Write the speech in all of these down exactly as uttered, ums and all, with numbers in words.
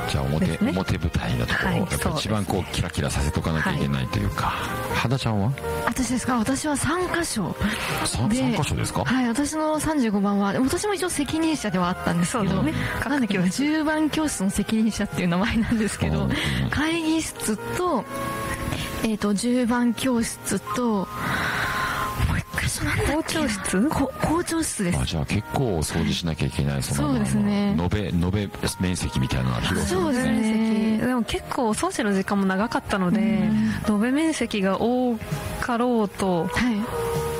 じゃあ 表,、ね、表舞台のところを、はい、やっぱり一番こうキラキラさせとかなきゃいけないというか、はい、肌ちゃんは？ 私ですか？私はさんかしょ 3, 3箇所ですか？ はい、私のさんじゅうごばんは私も一応責任者ではあったんですけど、ね、なんだっけじゅうばん教室の責任者っていう名前なんですけど、うん、会議室と、えー、とじゅうばん教室と校長室？ 校長室です。 あ、じゃあ結構掃除しなきゃいけない、そのそうですね、 延べ延べ面積みたいなのが広い、 そうですね。でも結構お掃除の時間も長かったので、延べ面積が多かろうと、はい、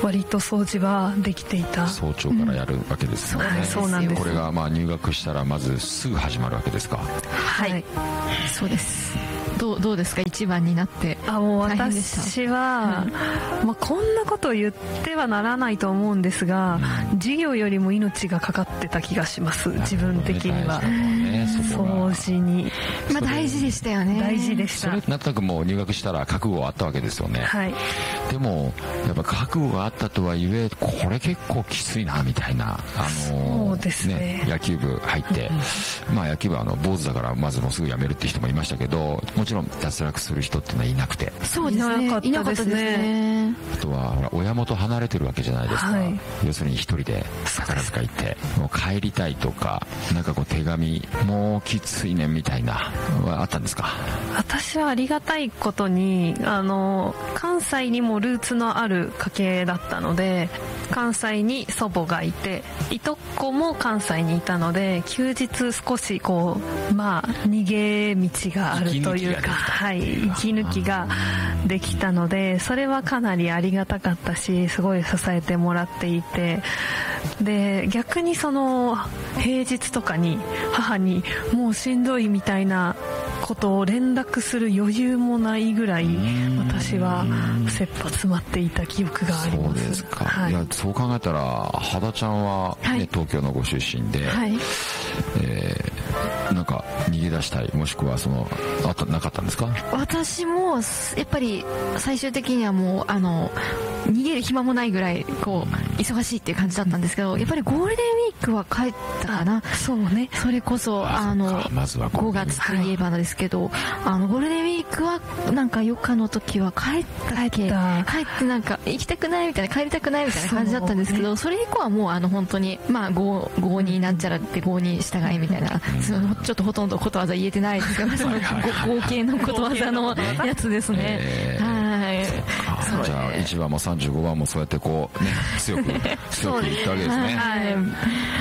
割と掃除はできていた。 早朝からやるわけですよね、うん、 そうなんです。 これがまあ入学したらまずすぐ始まるわけですか？ はい、はい、そうです。どう、どうですか、一番になって。 あ、もう私は、うん、まあ、こんなことを言ってはならないと思うんですが、うん、授業よりも命がかかってた気がします、自分的には、ね、掃除に、 まあ、大事でしたよね。 大事でした。 それなんとなくもう入学したら覚悟はあったわけですよね、 はい、 でもやっぱ覚悟があったとはいえこれ結構きついなみたいな、あのー、 そうですね、 ね、野球部入って、うん、まあ野球部はあの坊主だからまずもうすぐ辞めるって人もいましたけど、もちろん脱落する人ってのはいなくて。 そうですね、いなかったですね。 あとはほら親元離れてるわけじゃないですか、はい、要するに一人で宝塚行ってもう帰りたいとか、なんかこう手紙もうきついねみたいなはあったんですか？ 私はありがたいことにあの関西にもルーツのある家系だったので、関西に祖母がいていとこも関西にいたので、休日少しこうまあ逃げ道があるというか、はい、息抜きができたので、それはかなりありがたかったし、すごい支えてもらっていて、で逆にその平日とかに母にもうしんどいみたいなことを連絡する余裕もないぐらい私は切羽詰まっていた記憶があります。 そうですか、 はい、 いやそう考えたら肌ちゃんは、ね、はい、東京のご出身で、はい、えー、なんか逃げ出したい、もしくはそのあったなかったんですか？ 私もやっぱり最終的にはもうあの逃げる暇もないぐらいこう忙しいっていう感じだったんですけど、やっぱりゴールデンウィークは帰ったかな。 そうね、 それこそあのまずはごがつといえばですけど、あのゴールデンウィークはなんか余暇の時は帰ったっけ、帰ってなんか行きたくないみたいな、帰りたくないみたいな感じだったんですけど、 そ,、ね、それ以降はもうあの本当にまあごごになんちゃらってごに従いみたいな、そのちょっとほとんどことわざ言えてないですけど、その合計のことわざのやつですね。はい。 じゃあいちばんもさんじゅうごばんもそうやってこうね強く強くいったわけですね。 はい、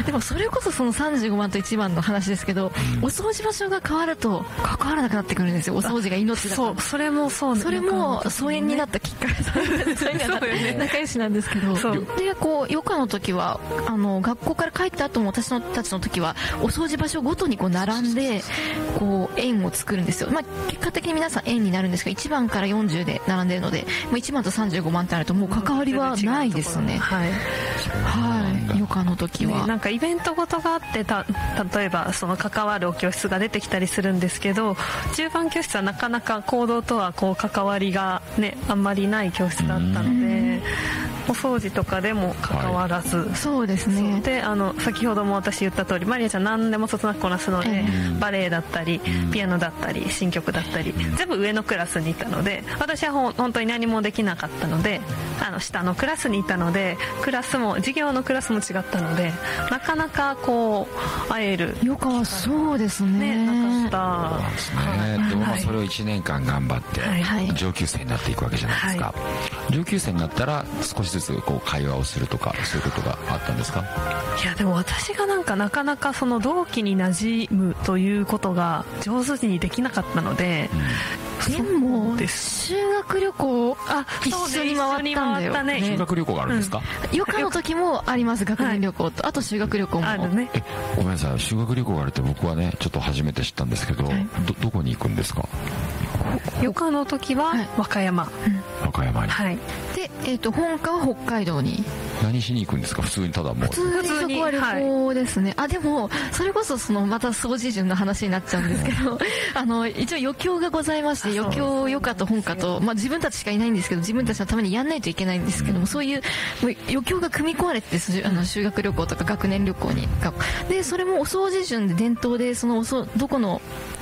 でもそれこそそのさんじゅうごばんといちばんの話ですけど、うん、お掃除場所が変わると関わらなくなってくるんですよ。お掃除が命だから。 そう、それもそう、ね、 それも疎遠になったきっかけ疎遠になった仲良しなんですけど、でこう余暇の時はあの学校から帰った後も私のたちの時はお掃除場所ごとにこう並んでこう円を作るんですよ。まあ結果的に皆さん円になるんですが、いちばんからよんじゅうで並んでるので、もういちばんとさんじゅうごばんってあるともう関わりはないですね。はい、はい、余暇の時は、 ね、なんかイベントごとがあってた例えばその関わるお教室が出てきたりするんですけど、じゅうばん教室はなかなか行動とはこう関わりがねあんまりない教室だったので、お掃除とかでも関わらず、はい、 そうですね。 であの先ほども私言った通りマリアちゃん何でもそつなくこなすので、バレエだったりピアノだったり新曲だったり全部上のクラスにいたので、私はほん本当に何もできなかったので、あの下のクラスにいたので、クラスも授業のクラスも違ったので、なかなかこう会える余暇はそうですね、 ね、なかった。 ですね。でもまあそれをいちねんかん頑張って上級生になっていくわけじゃないですか、はい、上級生になったら少しずつこう会話をするとかそういうことがあったんですか？ いやでも私がなんかなかなかその同期に馴染むということが上手にできなかったので、 うん、でも修学旅行あ一緒に回ったんだよ、 ね、修学旅行があるんですか？ うん、余暇の時もあります。学年旅行と、はい、あと修学旅行もあるね。 えごめんなさい、修学旅行があるって僕はねちょっと初めて知ったんですけど、はい、ど, どこに行くんですか？ 余暇の時は和歌山、はいうん、和歌山に、 はい、で、えーと、本科は北海道に。 何しに行くんですか？普通にただもう普通にそこは旅行ですね、はい、あでもそれこそそのまた掃除順の話になっちゃうんですけどあの一応余興がございまして、余興余暇と本科と、まあ、自分たちしかいないんですけど自分たちのためにやんないといけないんですけども、そういう余興が組み込まれてあの修学旅行とか学年旅行にで、それもお掃除順で伝統でそのおそどこの